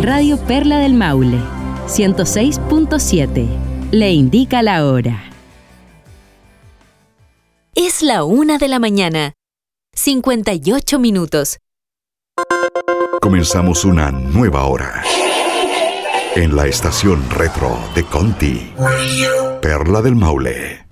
Radio Perla del Maule, 106.7. Le indica la hora. Es la 1:00 a.m. 58 minutos. Comenzamos una nueva hora. En la estación retro de Conti. Perla del Maule.